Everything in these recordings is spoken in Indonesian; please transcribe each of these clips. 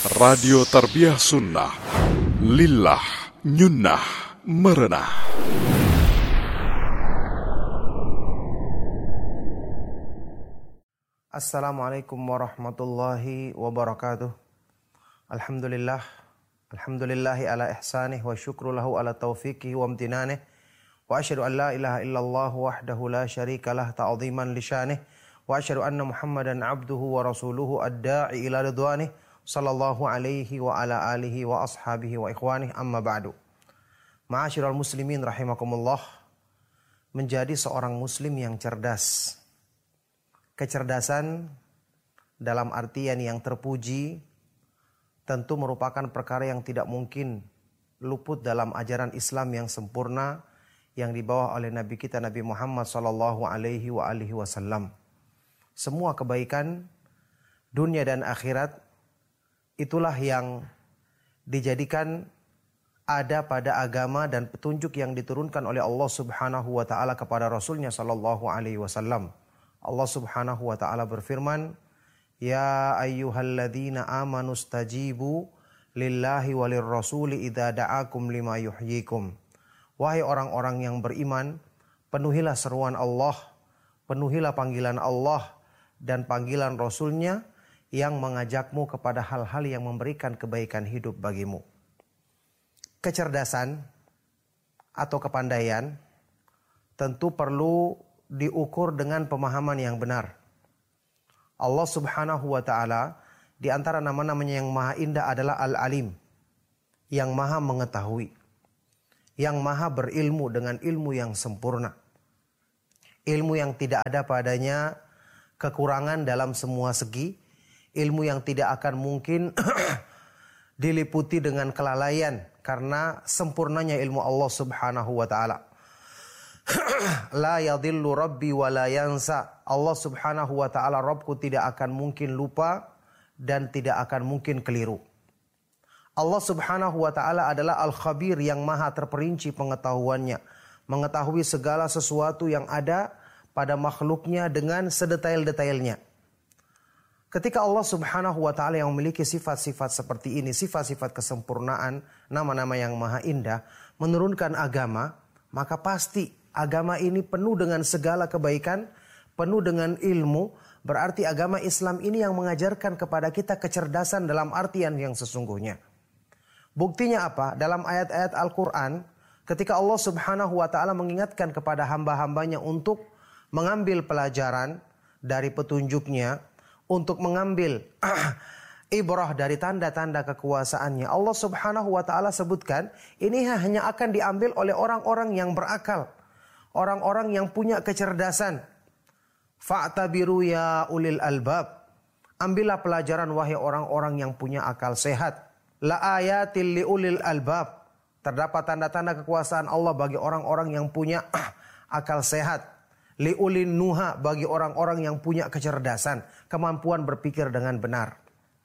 Radio Tarbiyah Sunnah, Lillah, Nyunnah, Merenah. Assalamualaikum warahmatullahi wabarakatuh. Alhamdulillahi ala ihsanih wa syukru lahu ala taufiqihi wa amtinanih. Wa asyhadu an la ilaha illallah wahdahu la syarikalah ta'ziman li syanih. Wa asyhadu anna Muhammadan abduhu wa rasuluhu ad-da'i ila ridwanih. Sallallahu alaihi wa ala alihi wa ashabihi wa ikhwanih, amma ba'du. Ma'asyiral muslimin rahimakumullah. Menjadi seorang muslim yang cerdas. Kecerdasan dalam artian yang terpuji tentu merupakan perkara yang tidak mungkin luput dalam ajaran Islam yang sempurna yang dibawa oleh Nabi kita Nabi Muhammad sallallahu alaihi wasallam. Semua kebaikan dunia dan akhirat itulah yang dijadikan ada pada agama dan petunjuk yang diturunkan oleh Allah Subhanahu wa taala kepada Rasulnya sallallahu alaihi wasallam. Allah Subhanahu wa taala berfirman, "Ya ayyuhalladzina amanu stajibu lillahi walir rasuli idza da'akum lima yuhyikum." Wahai orang-orang yang beriman, penuhilah seruan Allah, penuhilah panggilan Allah dan panggilan Rasulnya yang mengajakmu kepada hal-hal yang memberikan kebaikan hidup bagimu. Kecerdasan atau kepandaian tentu perlu diukur dengan pemahaman yang benar. Allah Subhanahu wa taala di antara nama-namanya yang maha indah adalah Al-Alim, yang maha mengetahui, yang maha berilmu dengan ilmu yang sempurna. Ilmu yang tidak ada padanya kekurangan dalam semua segi, ilmu yang tidak akan mungkin diliputi dengan kelalaian karena sempurnanya ilmu Allah Subhanahu wa taala. La yadhillu rabbi wa la yansa. Allah Subhanahu wa taala Rabbku tidak akan mungkin lupa dan tidak akan mungkin keliru. Allah Subhanahu wa taala adalah Al-Khabir yang maha terperinci pengetahuannya, mengetahui segala sesuatu yang ada pada makhluknya dengan sedetail-detailnya. Ketika Allah Subhanahu wa taala yang memiliki sifat-sifat seperti ini, sifat-sifat kesempurnaan, nama-nama yang maha indah, menurunkan agama, maka pasti agama ini penuh dengan segala kebaikan, penuh dengan ilmu. Berarti agama Islam ini yang mengajarkan kepada kita kecerdasan dalam artian yang sesungguhnya. Buktinya apa? Dalam ayat-ayat Al-Quran, ketika Allah Subhanahu wa taala mengingatkan kepada hamba-hambanya untuk mengambil pelajaran dari petunjuknya, untuk mengambil ibrah dari tanda-tanda kekuasaannya, Allah Subhanahu wa taala sebutkan ini hanya akan diambil oleh orang-orang yang berakal, orang-orang yang punya kecerdasan. Fa'tabiru ya ulil albab. Ambillah pelajaran wahai orang-orang yang punya akal sehat. La ayatil li ulil albab. Terdapat tanda-tanda kekuasaan Allah bagi orang-orang yang punya akal sehat. Liulin nuha, bagi orang-orang yang punya kecerdasan, kemampuan berpikir dengan benar.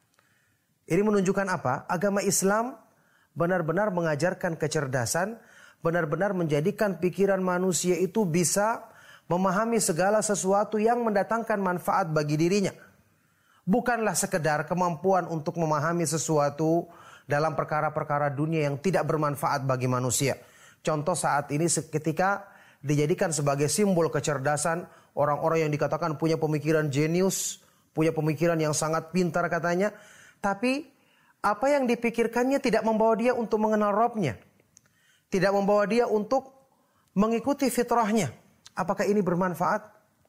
Ini menunjukkan apa? Agama Islam benar-benar mengajarkan kecerdasan, benar-benar menjadikan pikiran manusia itu bisa memahami segala sesuatu yang mendatangkan manfaat bagi dirinya. Bukanlah sekedar kemampuan untuk memahami sesuatu dalam perkara-perkara dunia yang tidak bermanfaat bagi manusia. Contoh saat ini ketika dijadikan sebagai simbol kecerdasan orang-orang yang dikatakan punya pemikiran jenius, punya pemikiran yang sangat pintar katanya, tapi apa yang dipikirkannya tidak membawa dia untuk mengenal Rabb-nya, tidak membawa dia untuk mengikuti fitrahnya. Apakah ini bermanfaat?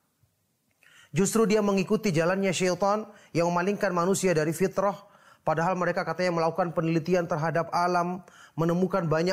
Justru dia mengikuti jalannya syaitan yang memalingkan manusia dari fitrah, padahal mereka katanya melakukan penelitian terhadap alam, menemukan banyak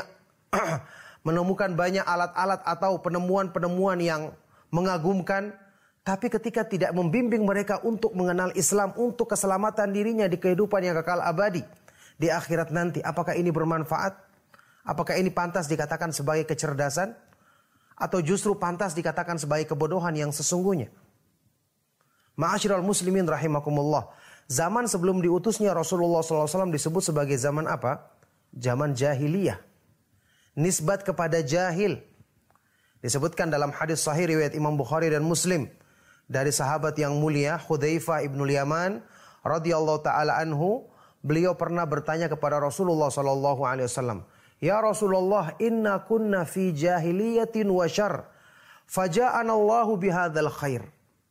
alat-alat atau penemuan-penemuan yang mengagumkan. Tapi ketika tidak membimbing mereka untuk mengenal Islam, untuk keselamatan dirinya di kehidupan yang kekal abadi di akhirat nanti, apakah ini bermanfaat? Apakah ini pantas dikatakan sebagai kecerdasan? Atau justru pantas dikatakan sebagai kebodohan yang sesungguhnya? Ma'asyiral muslimin rahimakumullah. Zaman sebelum diutusnya Rasulullah SAW disebut sebagai zaman apa? Zaman jahiliyah. Nisbat kepada jahil. Disebutkan dalam hadis sahih riwayat Imam Bukhari dan Muslim dari sahabat yang mulia Hudzaifah ibnul Yaman radhiyallahu taala anhu, beliau pernah bertanya kepada Rasulullah sallallahu alaihi wasallam, "Ya Rasulullah, inna kunna fi jahiliyatin wa syarr, faja'ana Allahu bihadzal khair."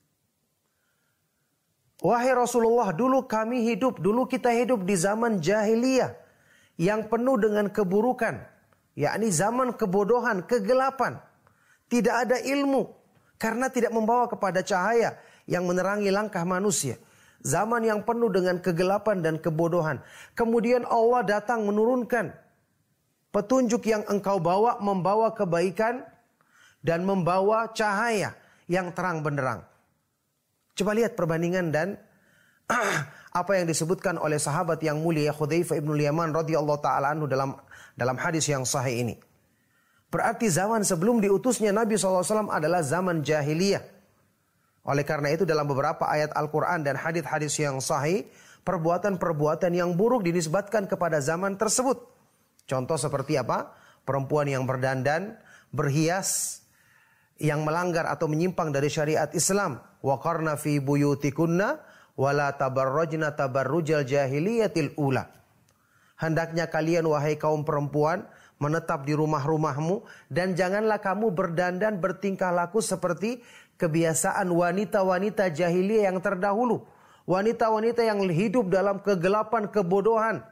Wahai Rasulullah, dulu kita hidup di zaman jahiliyah yang penuh dengan keburukan, yakni zaman kebodohan, kegelapan. Tidak ada ilmu karena tidak membawa kepada cahaya yang menerangi langkah manusia. Zaman yang penuh dengan kegelapan dan kebodohan. Kemudian Allah datang menurunkan petunjuk yang engkau bawa, membawa kebaikan dan membawa cahaya yang terang benderang. Coba lihat perbandingan dan apa yang disebutkan oleh sahabat yang mulia Hudzaifah ibn Yaman radhiyallahu taala anhu dalam hadis yang sahih ini. Berarti zaman sebelum diutusnya Nabi SAW adalah zaman jahiliyah. Oleh karena itu dalam beberapa ayat Al-Quran dan hadis-hadis yang sahih, perbuatan-perbuatan yang buruk dinisbatkan kepada zaman tersebut. Contoh seperti apa? Perempuan yang berdandan, berhias, yang melanggar atau menyimpang dari syariat Islam. Waqarna fi buyutikunna wala tabarrajna tabarrujal jahiliyatil ula. Hendaknya kalian wahai kaum perempuan menetap di rumah-rumahmu dan janganlah kamu berdandan bertingkah laku seperti kebiasaan wanita-wanita jahiliyah yang terdahulu. Wanita-wanita yang hidup dalam kegelapan, kebodohan.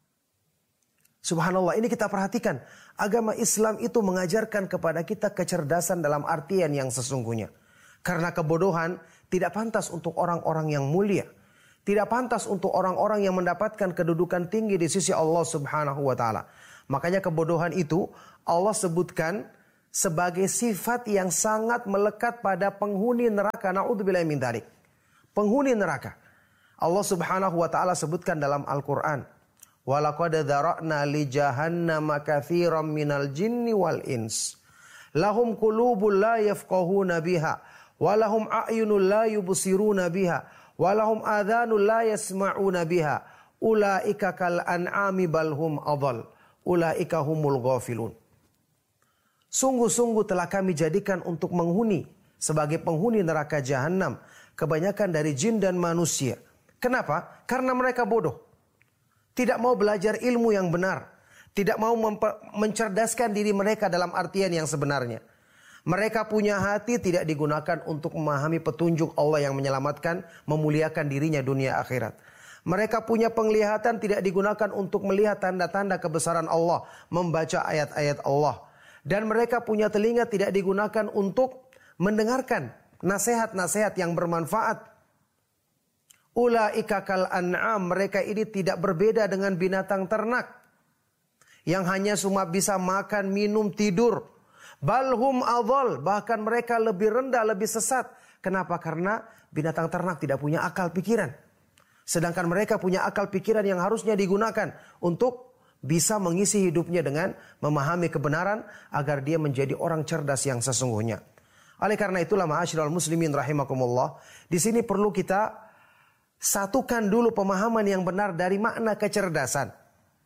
Subhanallah, ini kita perhatikan. Agama Islam itu mengajarkan kepada kita kecerdasan dalam artian yang sesungguhnya. Karena kebodohan tidak pantas untuk orang-orang yang mulia. Tidak pantas untuk orang-orang yang mendapatkan kedudukan tinggi di sisi Allah Subhanahu wa taala. Makanya kebodohan itu Allah sebutkan sebagai sifat yang sangat melekat pada penghuni neraka. Na'udzubillahi min dzalik. Penghuni neraka. Allah Subhanahu wa taala sebutkan dalam Al-Qur'an, "Wa laqad dzara'na li jahannama katsiran minal jinni wal ins. Lahum qulubun la yafqahuna biha, wa lahum a'yunun la yubsiruna biha, wa lahum adhanun la yasma'una biha. Ulaika kal an'ami bal hum adall. Ulaika humul ghafilun." Sungguh-sungguh telah kami jadikan untuk menghuni sebagai penghuni neraka jahanam kebanyakan dari jin dan manusia. Kenapa? Karena mereka bodoh. Tidak mau belajar ilmu yang benar. Tidak mau mencerdaskan diri mereka dalam artian yang sebenarnya. Mereka punya hati tidak digunakan untuk memahami petunjuk Allah yang menyelamatkan, memuliakan dirinya dunia akhirat. Mereka punya penglihatan tidak digunakan untuk melihat tanda-tanda kebesaran Allah, membaca ayat-ayat Allah. Dan mereka punya telinga tidak digunakan untuk mendengarkan nasihat-nasihat yang bermanfaat. Ulaika kal an'am, mereka ini tidak berbeda dengan binatang ternak yang hanya cuma bisa makan, minum, tidur. Balhum adhal, bahkan mereka lebih rendah, lebih sesat. Kenapa? Karena binatang ternak tidak punya akal pikiran. Sedangkan mereka punya akal pikiran yang harusnya digunakan untuk bisa mengisi hidupnya dengan memahami kebenaran agar dia menjadi orang cerdas yang sesungguhnya. Oleh karena itulah ma'asyiral muslimin rahimakumullah, di sini perlu kita satukan dulu pemahaman yang benar dari makna kecerdasan.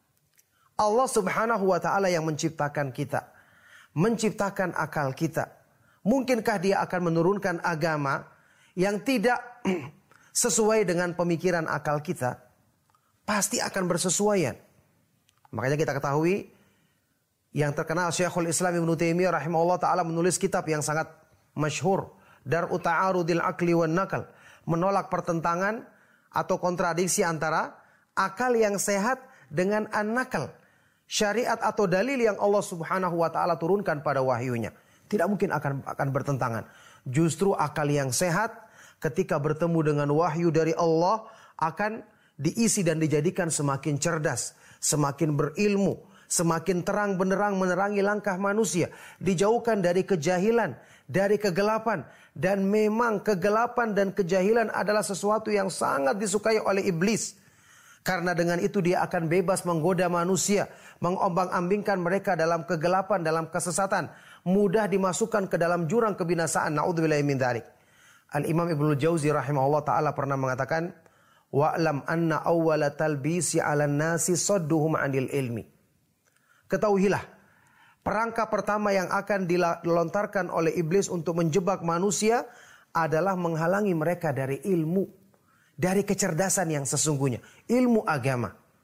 Allah Subhanahu wa taala yang menciptakan kita, menciptakan akal kita. Mungkinkah dia akan menurunkan agama yang tidak sesuai dengan pemikiran akal kita? Pasti akan bersesuaian. Makanya kita ketahui yang terkenal Syekhul Islam Ibnu Taimiyah rahimahullah taala menulis kitab yang sangat masyhur, Dar'u Ta'arudil Aqli wan Naql, menolak pertentangan atau kontradiksi antara akal yang sehat dengan an-naql, syariat atau dalil yang Allah Subhanahu wa taala turunkan pada wahyunya. Tidak mungkin akan bertentangan. Justru akal yang sehat ketika bertemu dengan wahyu dari Allah akan diisi dan dijadikan semakin cerdas, semakin berilmu, semakin terang benderang menerangi langkah manusia, dijauhkan dari kejahilan, dari kegelapan. Dan memang kegelapan dan kejahilan adalah sesuatu yang sangat disukai oleh iblis. Karena dengan itu dia akan bebas menggoda manusia, mengombang-ambingkan mereka dalam kegelapan, dalam kesesatan, mudah dimasukkan ke dalam jurang kebinasaan. Na'udzubillahi min dzalik. Al-Imam Ibnu Jauzi rahimahullah taala pernah mengatakan, "Wa'lam anna awwala talbisi 'alan nasi sadduhum 'anil ilmi." Ketahuilah, perangkap pertama yang akan dilontarkan oleh iblis untuk menjebak manusia adalah menghalangi mereka dari ilmu, dari kecerdasan yang sesungguhnya, ilmu agama.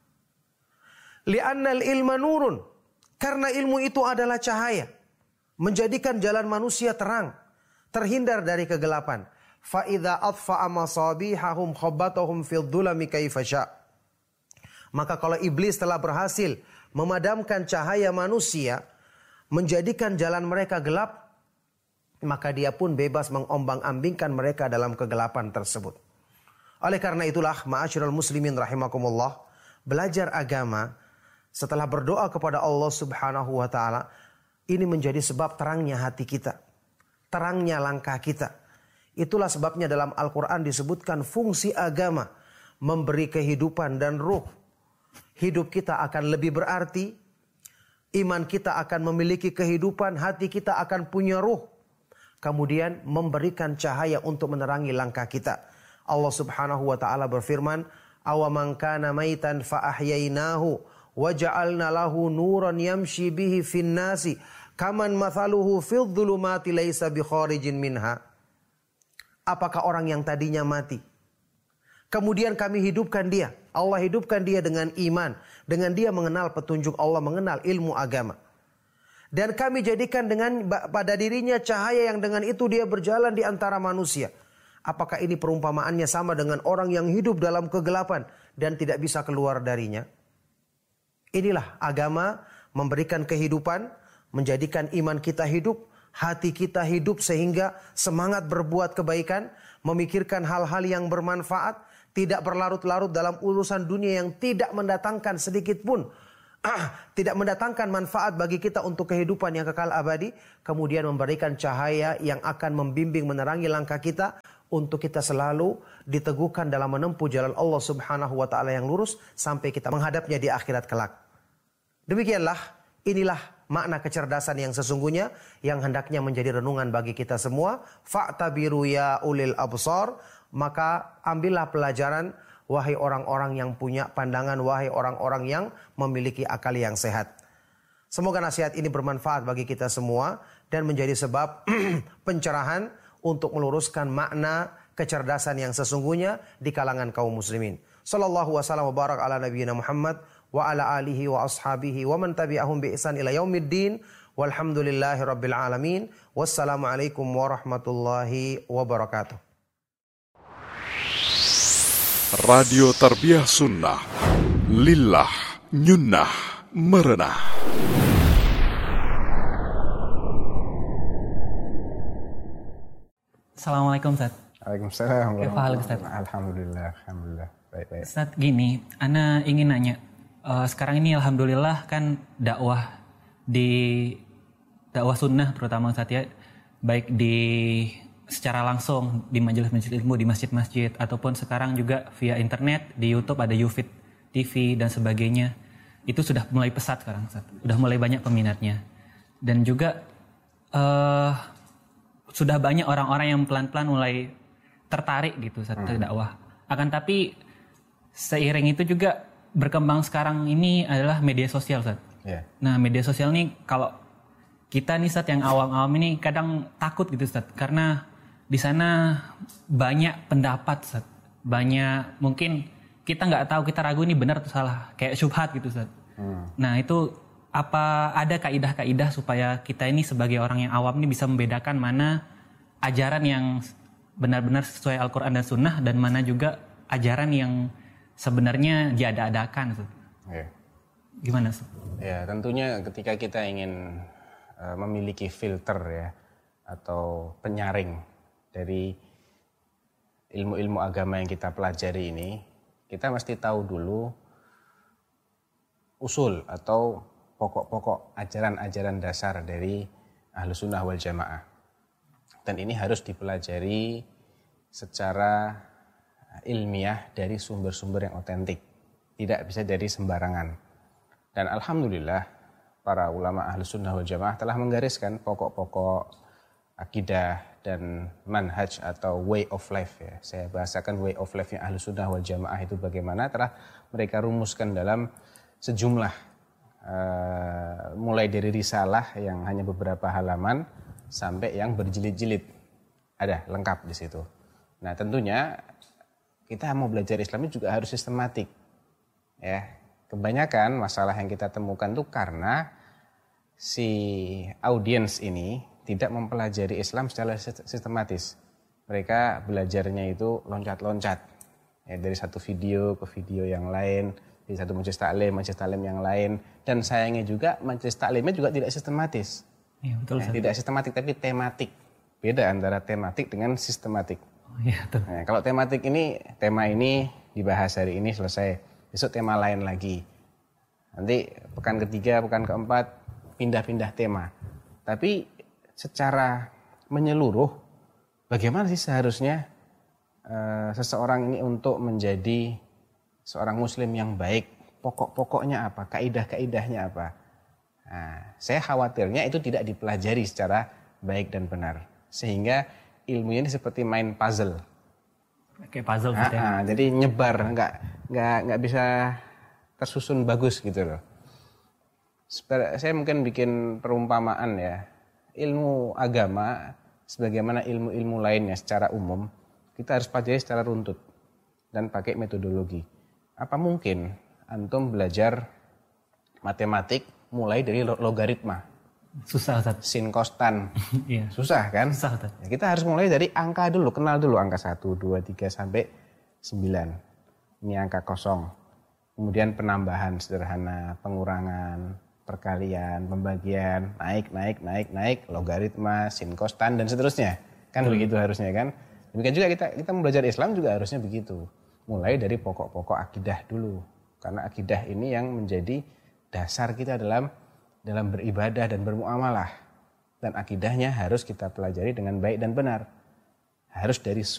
Li'annal ilma nurun. Karena ilmu itu adalah cahaya. Menjadikan jalan manusia terang. Terhindar dari kegelapan. Fa'idha atfa'a masabihahum khabbatahum fil dhulami kaifasya. Maka kalau iblis telah berhasil memadamkan cahaya manusia, menjadikan jalan mereka gelap, maka dia pun bebas mengombang-ambingkan mereka dalam kegelapan tersebut. Oleh karena itulah, ma'asyiral muslimin rahimakumullah, belajar agama setelah berdoa kepada Allah Subhanahu wa taala, ini menjadi sebab terangnya hati kita, terangnya langkah kita. Itulah sebabnya dalam Al-Quran disebutkan fungsi agama memberi kehidupan dan ruh. Hidup kita akan lebih berarti, iman kita akan memiliki kehidupan, hati kita akan punya ruh. Kemudian memberikan cahaya untuk menerangi langkah kita. Allah Subhanahu wa taala berfirman, "Awaman kana maitan fa ahyainahu wa ja'alna lahu nuran yamshi bihi fin nasi kaman mathaluhu fil dhulumati laisa bi kharijin minha." Apakah orang yang tadinya mati, kemudian kami hidupkan dia, Allah hidupkan dia dengan iman, dengan dia mengenal petunjuk Allah, mengenal ilmu agama. Dan kami jadikan pada dirinya cahaya yang dengan itu dia berjalan di antara manusia. Apakah ini perumpamaannya sama dengan orang yang hidup dalam kegelapan dan tidak bisa keluar darinya? Inilah agama memberikan kehidupan, menjadikan iman kita hidup, hati kita hidup sehingga semangat berbuat kebaikan, memikirkan hal-hal yang bermanfaat, tidak berlarut-larut dalam urusan dunia yang tidak mendatangkan sedikit pun, tidak mendatangkan manfaat bagi kita untuk kehidupan yang kekal abadi, kemudian memberikan cahaya yang akan membimbing menerangi langkah kita untuk kita selalu diteguhkan dalam menempuh jalan Allah Subhanahu wa taala yang lurus sampai kita menghadapnya di akhirat kelak. Demikianlah, inilah makna kecerdasan yang sesungguhnya yang hendaknya menjadi renungan bagi kita semua. Fa'tabiru ya ulil absar, maka ambillah pelajaran wahai orang-orang yang punya pandangan, wahai orang-orang yang memiliki akal yang sehat. Semoga nasihat ini bermanfaat bagi kita semua dan menjadi sebab pencerahan untuk meluruskan makna kecerdasan yang sesungguhnya di kalangan kaum muslimin. Sallallahu wasallam wa barak ala nabiyina Muhammad wa ala alihi wa ashabihi wa man tabi'ahum bi ihsan ila yaumiddin walhamdulillahi rabbil alamin. Wassalamualaikum warahmatullahi wabarakatuh. Radio Tarbiyah Sunnah Lillah Nyunnah Merenah. Assalamualaikum Ustaz. Waalaikumsalam. Alhamdulillah. Alhamdulillah. Baik. Ustaz, gini, ana ingin nanya. Sekarang ini alhamdulillah kan dakwah sunnah terutama Ustaz ya, baik di secara langsung di majelis-majelis ilmu, di masjid-masjid, ataupun sekarang juga via internet, di YouTube ada Yufid TV dan sebagainya. Itu sudah mulai pesat sekarang Ustaz. Sudah mulai banyak peminatnya. Dan juga sudah banyak orang-orang yang pelan-pelan mulai tertarik gitu Ustaz ke dakwah. Akan tapi seiring itu juga berkembang sekarang ini adalah media sosial Ustaz. Yeah. Nah, media sosial ini kalau kita nih Ustaz yang awam-awam ini kadang takut gitu Ustaz, karena di sana banyak pendapat Ustaz. Banyak mungkin kita nggak tahu, kita ragu ini benar atau salah, kayak syubhat gitu Ustaz. Nah, itu apa ada kaidah-kaidah supaya kita ini sebagai orang yang awam ini bisa membedakan mana ajaran yang benar-benar sesuai Al-Quran dan Sunnah dan mana juga ajaran yang sebenarnya diada-adakan Ustaz. Yeah. Gimana Ustaz? Ya, tentunya ketika kita ingin memiliki filter ya atau penyaring dari ilmu-ilmu agama yang kita pelajari ini, kita mesti tahu dulu usul atau pokok-pokok ajaran-ajaran dasar dari Ahlus Sunnah wal Jamaah. Dan ini harus dipelajari secara ilmiah dari sumber-sumber yang otentik. Tidak bisa dari sembarangan. Dan alhamdulillah para ulama Ahlus Sunnah wal Jamaah telah menggariskan pokok-pokok akidah dan manhaj atau way of life ya. Saya bahasakan way of life yang Ahlus Sunnah wal Jamaah itu bagaimana, telah mereka rumuskan dalam sejumlah mulai dari risalah yang hanya beberapa halaman sampai yang berjilid-jilid, ada lengkap di situ. Nah, tentunya kita mau belajar Islam juga harus sistematik, ya. kebanyakan masalah yang kita temukan tuh karena si audiens ini tidak mempelajari Islam secara sistematis. Mereka belajarnya itu loncat-loncat, ya, dari satu video ke video yang lain, dari satu majelis taklim yang lain, dan sayangnya juga majelis taklimnya juga tidak sistematis. Iya, betul. Tidak sistematik tapi tematik. Beda antara tematik dengan sistematik. Oh, iya, betul. Nah, kalau tematik ini, tema ini dibahas hari ini selesai, besok tema lain lagi. Nanti pekan ketiga, pekan keempat pindah-pindah tema. Tapi secara menyeluruh, bagaimana sih seharusnya seseorang ini untuk menjadi seorang muslim yang baik? Pokok-pokoknya apa? Kaidah-kaidahnya apa? Nah, saya khawatirnya itu tidak dipelajari secara baik dan benar. Sehingga ilmunya ini seperti main puzzle. Kayak puzzle gitu ya. Jadi nyebar, nggak bisa tersusun bagus gitu loh. Saya mungkin bikin perumpamaan ya. Ilmu agama, sebagaimana ilmu-ilmu lainnya secara umum, kita harus pelajari secara runtut dan pakai metodologi. Apa mungkin antum belajar matematik mulai dari logaritma? Susah, Ustaz. Sin kostan. Iya. Susah kan? Susah, Ustaz. Ya, kita harus mulai dari angka dulu, kenal dulu angka 1, 2, 3 sampai 9. Ini angka kosong. Kemudian penambahan sederhana, pengurangan, perkalian, pembagian, naik, logaritma, sin kostan dan seterusnya. Kan begitu harusnya kan? Demikian juga kita belajar Islam juga harusnya begitu. Mulai dari pokok-pokok akidah dulu. Karena akidah ini yang menjadi dasar kita dalam beribadah dan bermuamalah. Dan akidahnya harus kita pelajari dengan baik dan benar. Harus dari